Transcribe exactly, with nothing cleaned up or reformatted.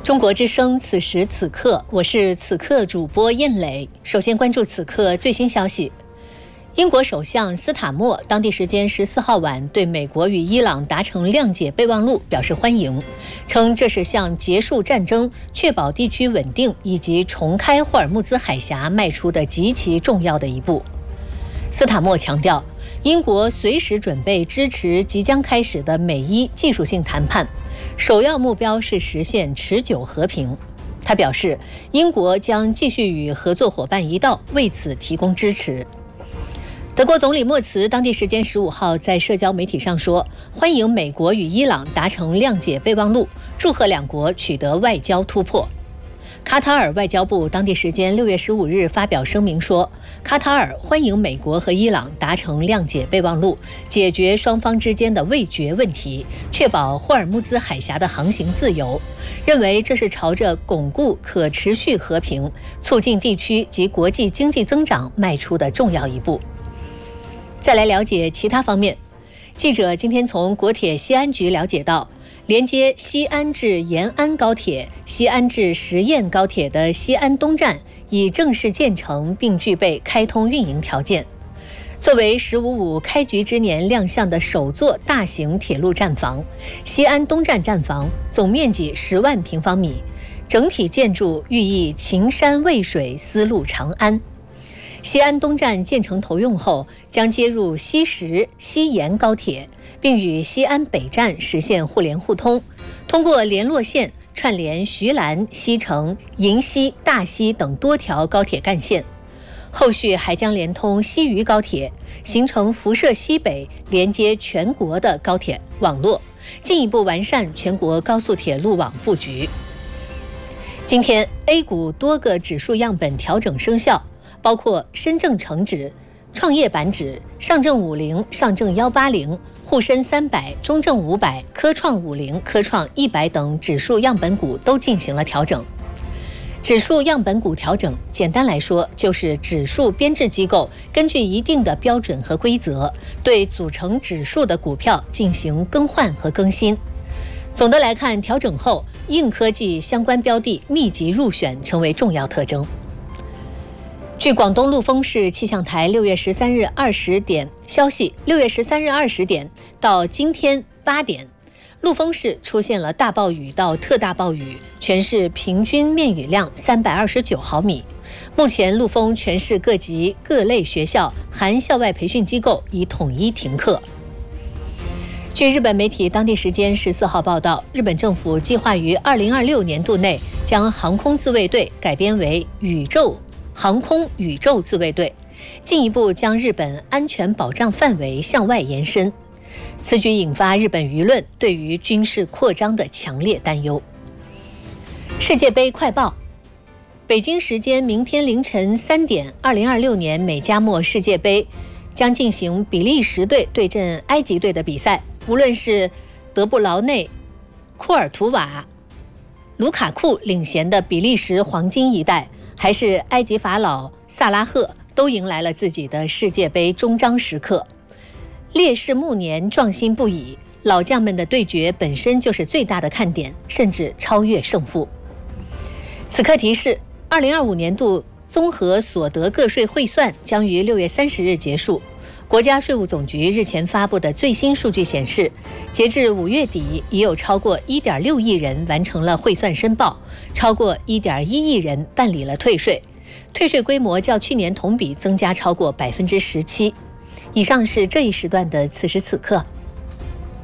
中国之声，此时此刻，我是此刻主播燕磊。首先关注此刻最新消息。英国首相斯塔默当地时间十四号晚对美国与伊朗达成谅解备忘录表示欢迎，称这是向结束战争、确保地区稳定以及重开霍尔木兹海峡迈出的极其重要的一步。斯塔默强调，英国随时准备支持即将开始的美伊技术性谈判，首要目标是实现持久和平。他表示，英国将继续与合作伙伴一道为此提供支持。德国总理默茨当地时间十五号在社交媒体上说，欢迎美国与伊朗达成谅解备忘录，祝贺两国取得外交突破。卡塔尔外交部当地时间六月十五日发表声明说，卡塔尔欢迎美国和伊朗达成谅解备忘录，解决双方之间的未决问题，确保霍尔木兹海峡的航行自由，认为这是朝着巩固可持续和平、促进地区及国际经济增长迈出的重要一步。再来了解其他方面，记者今天从国铁西安局了解到，连接西安至延安高铁、西安至十堰高铁的西安东站已正式建成，并具备开通运营条件。作为“十五五”开局之年亮相的首座大型铁路站房，西安东站站房总面积十万平方米，整体建筑寓意秦山渭水，丝路长安。西安东站建成投用后，将接入西十、西延高铁，并与西安北站实现互联互通，通过联络线串联徐兰、西城、银西、大西等多条高铁干线。后续还将连通西渝高铁，形成辐射西北、连接全国的高铁网络，进一步完善全国高速铁路网布局。今天 A 股多个指数样本调整生效，包括深证成指、创业板指、上证五零、上证一八零、沪深三百、中证五百、科创五零、科创一百等指数样本股都进行了调整。指数样本股调整，简单来说就是指数编制机构根据一定的标准和规则，对组成指数的股票进行更换和更新。总的来看，调整后硬科技相关标的密集入选成为重要特征。据广东陆丰市气象台六月十三日二十点消息，六月十三日二十点到今天八点，陆丰市出现了大暴雨到特大暴雨，全市平均面雨量三百二十九毫米。目前陆丰全市各级各类学校含校外培训机构已统一停课。据日本媒体当地时间十四号报道，日本政府计划于二零二六年度内将航空自卫队改编为宇宙航空宇宙自卫队，进一步将日本安全保障范围向外延伸。此举引发日本舆论对于军事扩张的强烈担忧。世界杯快报，北京时间明天凌晨三点，二零二六年美加墨世界杯将进行比利时队对阵埃及队的比赛。无论是德布劳内、库尔图瓦、卢卡库领衔的比利时黄金一代，还是埃及法老萨拉赫，都迎来了自己的世界杯终章时刻。烈士暮年，壮心不已，老将们的对决本身就是最大的看点，甚至超越胜负。此刻提示，二零二五年度综合所得个税汇算将于六月三十日结束。国家税务总局日前发布的最新数据显示，截至五月底，已有超过 一点六亿人完成了汇算申报，超过 一点一亿人办理了退税，退税规模较去年同比增加超过百分之十七。以上是这一时段的此时此刻。